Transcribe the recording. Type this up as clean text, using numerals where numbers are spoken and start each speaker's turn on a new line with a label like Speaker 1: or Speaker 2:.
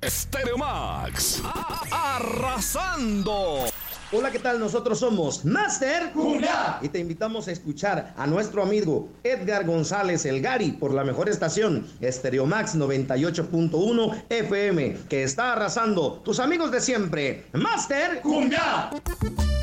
Speaker 1: Stereo Max, arrasando.
Speaker 2: Hola, ¿qué tal? Nosotros somos Master Cumbia y te invitamos a escuchar a nuestro amigo Edgar González, el Gary, por la mejor estación, Stereo Max 98.1 FM, que está arrasando. Tus amigos de siempre, Master Cumbia.